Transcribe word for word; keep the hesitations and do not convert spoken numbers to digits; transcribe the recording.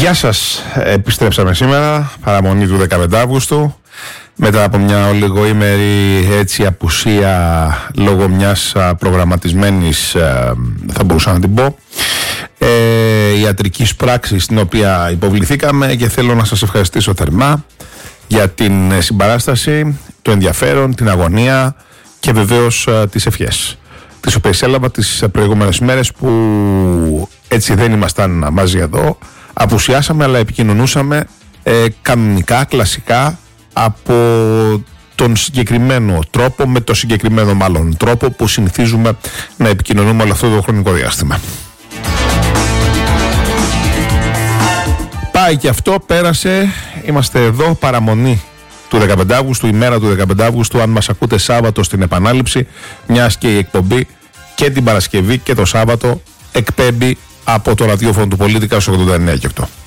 Γεια σας, επιστρέψαμε σήμερα, παραμονή του δεκαπέντε Αυγούστου, μετά από μια ολιγοήμερη έτσι απουσία λόγω μιας προγραμματισμένης, θα μπορούσα να την πω, ε, ιατρικής πράξης στην οποία υποβληθήκαμε, και θέλω να σας ευχαριστήσω θερμά για την συμπαράσταση, το ενδιαφέρον, την αγωνία και βεβαίως τις ευχές, τις οποίες έλαβα τις προηγούμενες μέρες που έτσι δεν ήμασταν μαζί εδώ. Απουσιάσαμε, αλλά επικοινωνούσαμε ε, κανονικά, κλασικά, από τον συγκεκριμένο τρόπο, με το συγκεκριμένο μάλλον τρόπο που συνηθίζουμε να επικοινωνούμε όλο αυτό το χρονικό διάστημα. Πάει και αυτό, πέρασε, είμαστε εδώ, παραμονή του δεκαπέντε Αυγούστου, ημέρα του δεκαπέντε Αυγούστου, αν μας ακούτε Σάββατο στην επανάληψη, μιας και η εκπομπή και την Παρασκευή και το Σάββατο εκπέμπει από το ραδιόφωνο του Πολίτικα στο ογδόντα εννέα και οκτώ.